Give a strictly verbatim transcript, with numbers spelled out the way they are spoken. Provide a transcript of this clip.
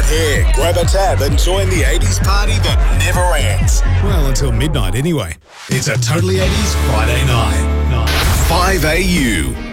Here, grab a tab and join the eighties party that never ends. Well, until midnight anyway. It's a Totally eighties Friday night. five A U.